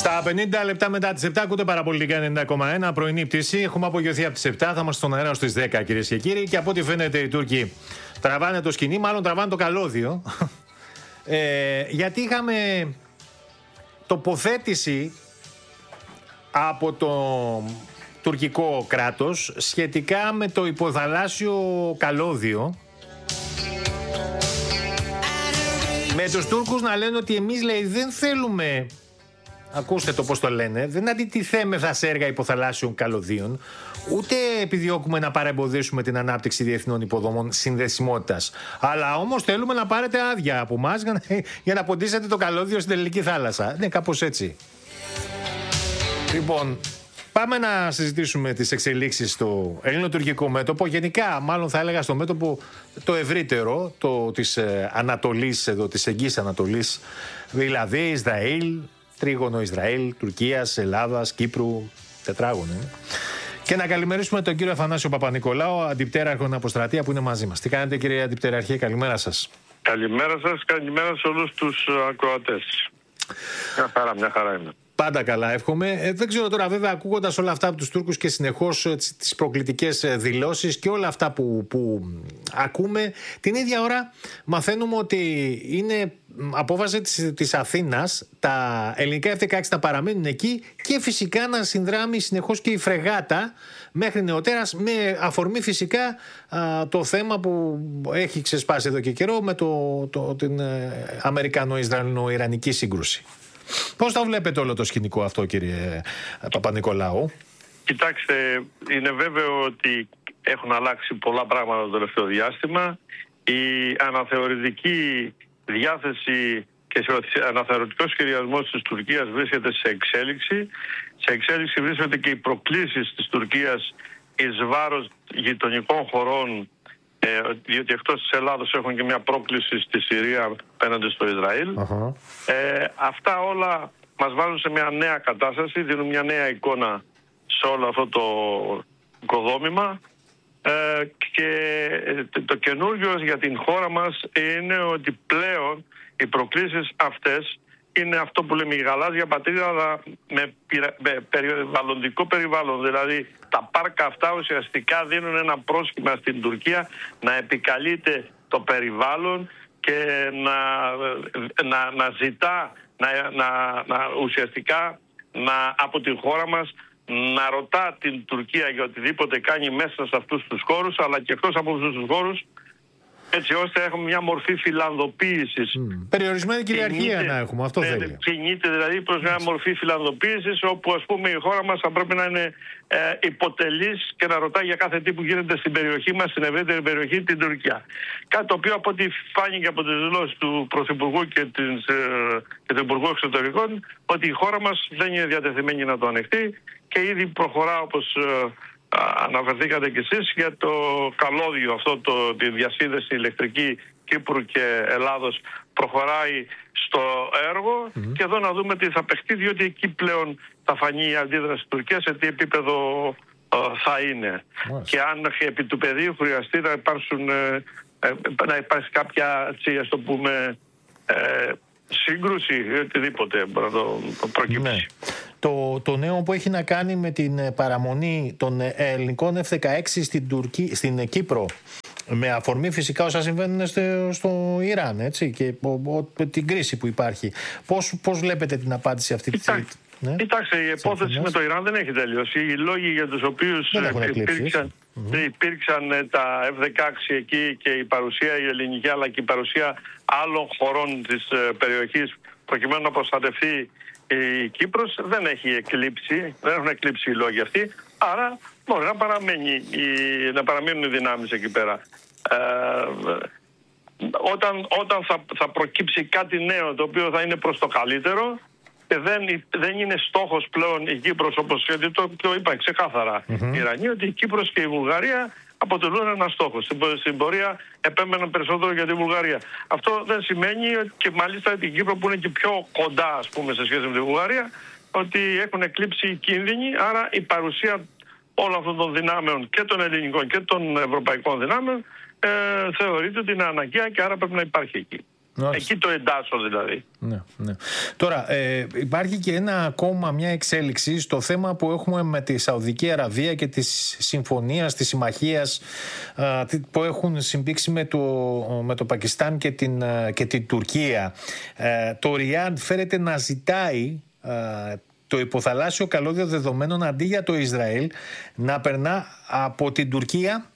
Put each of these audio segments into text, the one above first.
Στα 50 λεπτά μετά τις 7 ακούτε Παραπολιτικά 90,1, πρωινή πτήση. Έχουμε απογειωθεί από τις 7, θα είμαστε στον αέρα στις 10, κυρίες και κύριοι. Και από ό,τι φαίνεται οι Τούρκοι τραβάνε το σκηνή, μάλλον τραβάνε το καλώδιο. Γιατί είχαμε τοποθέτηση από το τουρκικό κράτος σχετικά με το υποθαλάσσιο καλώδιο. Με τους Τούρκους να λένε ότι εμείς, λέει, δεν θέλουμε, ακούστε το πώς το λένε, δεν αντιτιθέμεθα σε έργα υποθαλάσσιων καλωδίων, ούτε επιδιώκουμε να παρεμποδίσουμε την ανάπτυξη διεθνών υποδομών συνδεσιμότητας. Αλλά όμως θέλουμε να πάρετε άδεια από εμάς για να ποντίσετε το καλώδιο στην Ελληνική θάλασσα. Ναι, κάπως έτσι. Λοιπόν, πάμε να συζητήσουμε τις εξελίξεις στο ελληνοτουρκικό μέτωπο. Γενικά, μάλλον θα έλεγα στο μέτωπο το ευρύτερο, της Ανατολής, εδώ, της Εγγύης Ανατολής, δηλαδή Ισραήλ, τρίγωνο Ισραήλ, Τουρκίας, Ελλάδας, Κύπρου, τετράγωνο. Και να καλημερίσουμε τον κύριο Αθανάσιο Παπανικολάου, αντιπτέραρχο Αποστρατεία, που είναι μαζί μας. Τι κάνετε, κύριε Αντιπτέραρχε, καλημέρα σας. Καλημέρα σας, καλημέρα σε όλους τους ακροατές. Μια χαρά είναι. Πάντα καλά, εύχομαι. Δεν ξέρω τώρα, βέβαια, ακούγοντας όλα αυτά από τους Τούρκους και συνεχώς τις προκλητικές δηλώσεις και όλα αυτά που ακούμε, την ίδια ώρα μαθαίνουμε ότι είναι απόφαση της Αθήνας τα ελληνικά F-16 να παραμένουν εκεί και φυσικά να συνδράμει συνεχώς και η φρεγάτα μέχρι νεοτέρας, με αφορμή φυσικά το θέμα που έχει ξεσπάσει εδώ και καιρό με την Αμερικανο-Ισραηλο-Ιρανική σύγκρουση. Πώς το βλέπετε όλο το σκηνικό αυτό, κύριε Παπανικολάου? Κοιτάξτε, είναι βέβαιο ότι έχουν αλλάξει πολλά πράγματα το τελευταίο διάστημα. Η αναθεωρητική διάθεση και ο αναθεωρητικός σχεδιασμός της Τουρκίας βρίσκεται σε εξέλιξη. Σε εξέλιξη βρίσκονται και οι προκλήσεις της Τουρκίας εις βάρος γειτονικών χωρών, διότι εκτός της Ελλάδος έχουν και μια πρόκληση στη Συρία απέναντι στο Ισραήλ. Αυτά όλα μας βάζουν σε μια νέα κατάσταση, δίνουν μια νέα εικόνα σε όλο αυτό το οικοδόμημα, και το καινούργιο για την χώρα μας είναι ότι πλέον οι προκλήσεις αυτές είναι αυτό που λέμε η γαλάζια πατρίδα, αλλά με περιβαλλοντικό περιβάλλον. Δηλαδή τα πάρκα αυτά ουσιαστικά δίνουν ένα πρόσχημα στην Τουρκία να επικαλείται το περιβάλλον και να ζητά ουσιαστικά από την χώρα μας να ρωτά την Τουρκία για οτιδήποτε κάνει μέσα σε αυτούς τους χώρους, αλλά και εκτός από αυτούς τους χώρους, έτσι ώστε έχουμε μια μορφή φιλανδοποίησης. Περιορισμένη κυριαρχία να έχουμε, αυτό θέλει. Κινείται δηλαδή προς μια μορφή φιλανδοποίησης, όπου ας πούμε η χώρα μας θα πρέπει να είναι υποτελής και να ρωτάει για κάθε τι που γίνεται στην περιοχή μας, στην ευρύτερη περιοχή, την Τουρκία. Κάτι το οποίο, από ό,τι φάνηκε από τις δηλώσεις του Πρωθυπουργού και του Υπουργού Εξωτερικών, ότι η χώρα μας δεν είναι διατεθειμένη να το ανεχτεί και ήδη προχωρά, όπως αναφερθήκατε κι εσείς, για το καλώδιο αυτό, τη διασύνδεση ηλεκτρική Κύπρου και Ελλάδος προχωράει στο έργο, και εδώ να δούμε τι θα παιχτεί, διότι εκεί πλέον θα φανεί η αντίδραση της Τουρκίας, σε τι επίπεδο θα είναι. Και αν επί του πεδίου χρειαστεί να υπάρξει κάποια, ας το πούμε, σύγκρουση ή οτιδήποτε μπορεί να το προκύψει. Ναι. Το νέο που έχει να κάνει με την παραμονή των ελληνικών F-16 στην Κύπρο, με αφορμή φυσικά όσα συμβαίνουν στο Ιράν, έτσι, και την κρίση που υπάρχει. Πώς βλέπετε την απάντηση αυτή? Κοιτάξτε, η υπόθεση με το Ιράν δεν έχει τελειώσει. Οι λόγοι για τους οποίους υπήρξαν τα F-16 εκεί και η παρουσία η ελληνική, αλλά και η παρουσία άλλων χωρών της περιοχής προκειμένου να προστατευτεί η Κύπρος, δεν έχει εκλείψει, δεν έχουν εκλείψει οι λόγοι αυτοί, άρα μπορεί να παραμείνουν οι δυνάμεις εκεί πέρα. Όταν θα προκύψει κάτι νέο το οποίο θα είναι προς το καλύτερο, και δεν είναι στόχος πλέον η Κύπρος, όπως το είπα ξεκάθαρα οι Ιρανοί, ότι η Κύπρος και η Βουλγαρία αποτελούν ένα στόχο. Στην πορεία επέμεναν περισσότερο για τη Βουλγαρία. Αυτό δεν σημαίνει, και μάλιστα την Κύπρο που είναι και πιο κοντά, ας πούμε, σε σχέση με τη Βουλγαρία, ότι έχουν εκλείψει οι κίνδυνοι, άρα η παρουσία όλων αυτών των δυνάμεων, και των ελληνικών και των ευρωπαϊκών δυνάμεων, θεωρείται ότι είναι αναγκαία και άρα πρέπει να υπάρχει εκεί. Εκεί το εντάσσω δηλαδή. Ναι, ναι. Τώρα υπάρχει και μια εξέλιξη στο θέμα που έχουμε με τη Σαουδική Αραβία και της συμφωνίας, της συμμαχίας που έχουν συμπήξει με το Πακιστάν και την Τουρκία. Το Ριάντ φέρεται να ζητάει το υποθαλάσσιο καλώδιο δεδομένων αντί για το Ισραήλ να περνά από την Τουρκία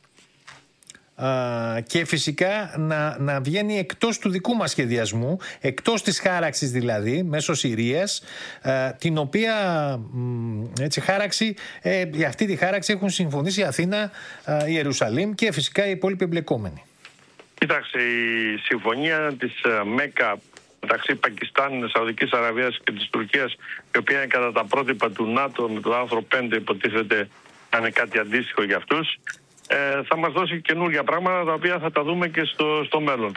και φυσικά να βγαίνει εκτός του δικού μας σχεδιασμού, εκτός της χάραξης δηλαδή, μέσω Συρίας, την οποία χάραξη, για αυτή τη χάραξη έχουν συμφωνήσει η Αθήνα, η Ιερουσαλήμ και φυσικά οι υπόλοιποι εμπλεκόμενοι. Κοίταξε, η συμφωνία της ΜΕΚΑ μεταξύ Πακιστάν, Σαουδικής Αραβίας και της Τουρκίας, η οποία είναι κατά τα πρότυπα του ΝΑΤΟ με το άρθρο 5, υποτίθεται να είναι κάτι αντίστοιχο για αυτούς, θα μας δώσει καινούργια πράγματα τα οποία θα τα δούμε και στο μέλλον.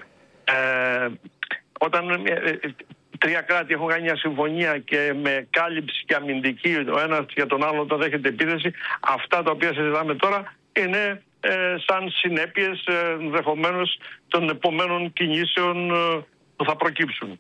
Όταν 3 κράτη έχουν κάνει μια συμφωνία και με κάλυψη και αμυντική ο ένας για τον άλλο όταν δέχεται επίθεση, αυτά τα οποία συζητάμε τώρα είναι σαν συνέπειες ενδεχομένως των επομένων κινήσεων που θα προκύψουν.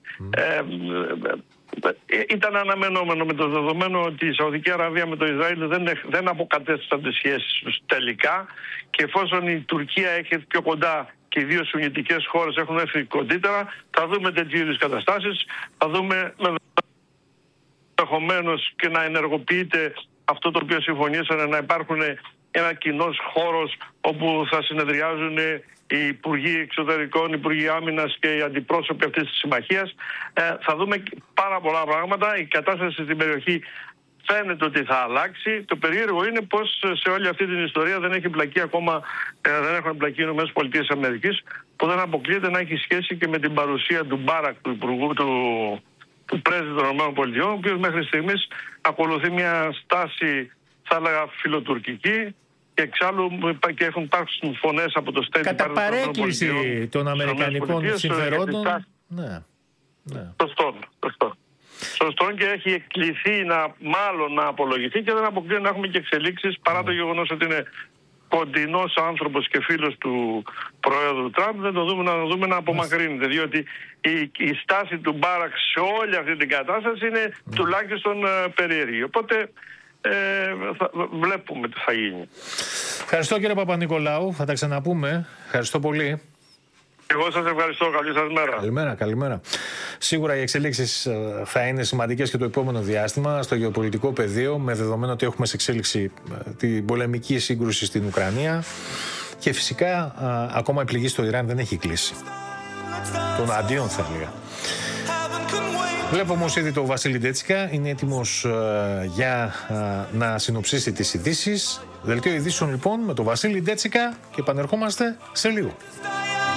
Ήταν αναμενόμενο με το δεδομένο ότι η Σαουδική Αραβία με το Ισραήλ δεν αποκατέστησαν τις σχέσεις τους τελικά, και εφόσον η Τουρκία έχει πιο κοντά και οι δύο σουννιτικές χώρες έχουν έρθει κοντύτερα, θα δούμε τέτοιου είδους καταστάσεις, θα δούμε ενδεχομένως και να ενεργοποιείται αυτό το οποίο συμφωνήσανε, να υπάρχουν ένα κοινός χώρος όπου θα συνεδριάζουν οι Υπουργοί Εξωτερικών, οι Υπουργοί Άμυνας και οι αντιπρόσωποι αυτής της συμμαχίας. Θα δούμε πάρα πολλά πράγματα. Η κατάσταση στην περιοχή φαίνεται ότι θα αλλάξει. Το περίεργο είναι πως σε όλη αυτή την ιστορία δεν έχει εμπλακεί ακόμα, δεν έχουν εμπλακεί οι ΗΠΑ, που δεν αποκλείεται να έχει σχέση και με την παρουσία του Μπάρακ, του υπουργού του πρέσβη των ΗΠΑ, ο οποίος μέχρι στιγμής ακολουθεί μια στάση, θα έλεγα, φιλοτουρκική. Και εξάλλου και έχουν υπάρξει φωνές από το State Department κατά παρέκκληση των αμερικανικών συμφερόντων. Ναι. Σωστό, και έχει εκκληθεί μάλλον να απολογηθεί, και δεν αποκλείεται να έχουμε και εξελίξεις παρά το γεγονός ότι είναι κοντινός άνθρωπος και φίλος του Προέδρου Τραμπ. Δεν το δούμε να απομακρύνεται, διότι η στάση του Μπάρακ σε όλη αυτή την κατάσταση είναι τουλάχιστον περίεργη. Οπότε βλέπουμε τι θα γίνει. Ευχαριστώ κύριε Παπα-Νικολάου, θα τα ξαναπούμε. Ευχαριστώ πολύ. Εγώ σας ευχαριστώ, καλή σας μέρα. Καλημέρα. Σίγουρα οι εξελίξεις θα είναι σημαντικές και το επόμενο διάστημα στο γεωπολιτικό πεδίο, με δεδομένο ότι έχουμε σε εξέλιξη την πολεμική σύγκρουση στην Ουκρανία και φυσικά ακόμα η πληγή στο Ιράν δεν έχει κλείσει. Τον αντίον θα έλεγα. Βλέπω όμως ήδη το Βασίλη Ντέτσικα είναι έτοιμος για να συνοψίσει τις ειδήσεις. Δελτίο ειδήσεων λοιπόν με το Βασίλη Ντέτσικα και επανερχόμαστε σε λίγο.